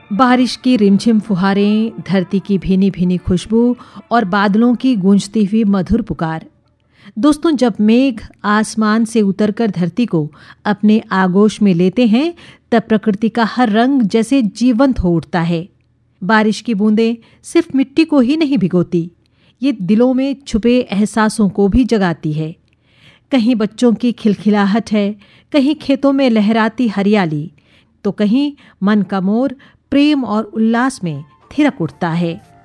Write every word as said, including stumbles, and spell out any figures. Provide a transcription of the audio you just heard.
बारिश की रिमझिम फुहारें, धरती की भीनी भीनी खुशबू और बादलों की गूंजती हुई मधुर पुकार। दोस्तों, जब मेघ आसमान से उतरकर धरती को अपने आगोश में लेते हैं, तब प्रकृति का हर रंग जैसे जीवंत हो उठता है। बारिश की बूंदें सिर्फ मिट्टी को ही नहीं भिगोती, ये दिलों में छुपे एहसासों को भी जगाती है। कहीं बच्चों की खिलखिलाहट है, कहीं खेतों में लहराती हरियाली, तो कहीं मन का मोर प्रेम और उल्लास में थिरक उठता है।